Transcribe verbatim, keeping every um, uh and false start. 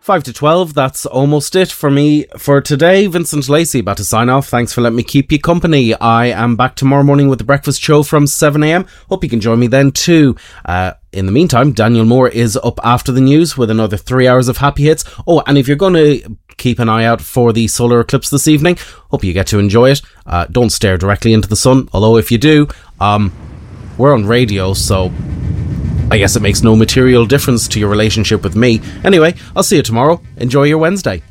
five to twelve, that's almost it for me for today. Vincent Lacey about to sign off. Thanks for letting me keep you company. I am back tomorrow morning with the breakfast show from seven a.m. Hope you can join me then too. Uh, in the meantime, Daniel Moore is up after the news with another three hours of happy hits. Oh, and if you're going to keep an eye out for the solar eclipse this evening, hope you get to enjoy it. Uh, don't stare directly into the sun, although if you do, um, we're on radio, so I guess it makes no material difference to your relationship with me. Anyway, I'll see you tomorrow. Enjoy your Wednesday.